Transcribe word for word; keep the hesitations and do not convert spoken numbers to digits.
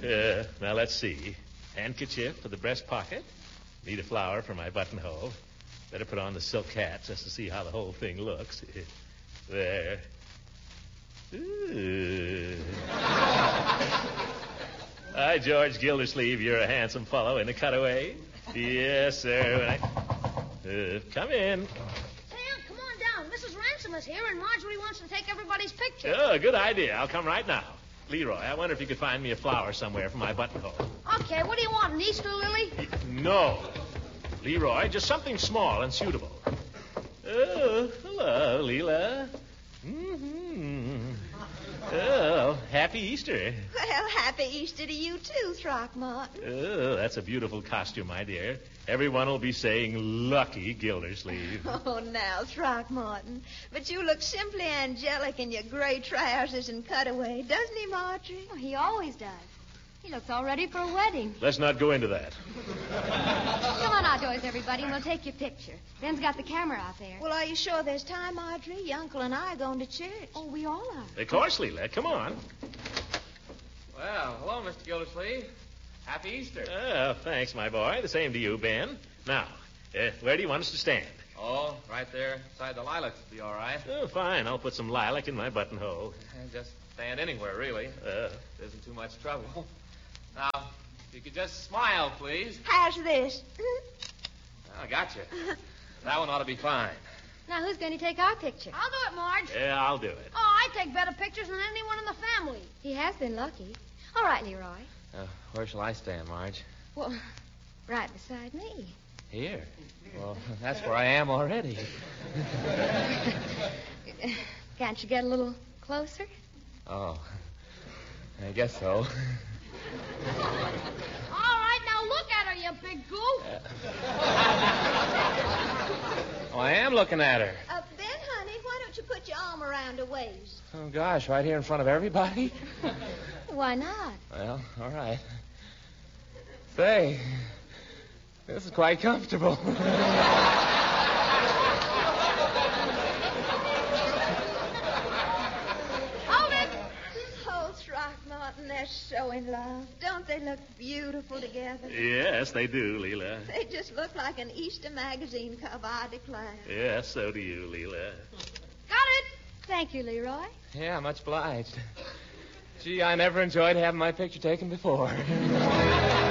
Uh, now, let's see. Handkerchief for the breast pocket. Need a flower for my buttonhole. Better put on the silk hat just to see how the whole thing looks. There. Ooh. Hi, George Gildersleeve. You're a handsome fellow in a cutaway. Yes, sir. Uh, come in. Sam, come on down. Missus Ransom is here, and Marjorie wants to take everybody's picture. Oh, good idea. I'll come right now. Leroy, I wonder if you could find me a flower somewhere for my buttonhole. Okay, what do you want, an Easter lily? No. Leroy, just something small and suitable. Oh, hello, Leela. Mm-hmm. Oh, happy Easter. Well, happy Easter to you, too, Throckmorton. Oh, that's a beautiful costume, my dear. Everyone will be saying, lucky Gildersleeve. Oh, now, Throckmorton. But you look simply angelic in your gray trousers and cutaway, doesn't he, Marjorie? Oh, he always does. He looks all ready for a wedding. Let's not go into that. Come on outdoors, everybody, and we'll take your picture. Ben's got the camera out there. Well, are you sure there's time, Marjorie? Your uncle and I are going to church. Oh, we all are. Of course, Leela. Come on. Well, hello, Mister Gildersleeve. Happy Easter. Oh, thanks, my boy. The same to you, Ben. Now, uh, where do you want us to stand? Oh, right there beside the lilacs would be all right. Oh, fine. I'll put some lilac in my buttonhole. Just stand anywhere, really. Uh, It isn't too much trouble. Now, if you could just smile, please. How's this? I got you. That one ought to be fine. Now, who's going to take our picture? I'll do it, Marge. yeah, I'll do it. Oh, I take better pictures than anyone in the family. He has been lucky. All right, Leroy. Uh, where shall I stand, Marge? Well, right beside me. Here. Well, that's where I am already. Can't you get a little closer? Oh, I guess so. All right, now look at her, you big goof. Oh, I am looking at her. Uh, Ben, honey, why don't you put your arm around her waist? Oh, gosh, right here in front of everybody? Why not? Well, all right. Say, this is quite comfortable. Hold it. Oh, Throckmorton, they're so in love. Don't they look beautiful together? Yes, they do, Leela. They just look like an Easter magazine cover, I declare. Yes, so do you, Leela. Got it. Thank you, Leroy. Yeah, much obliged. Gee, I never enjoyed having my picture taken before.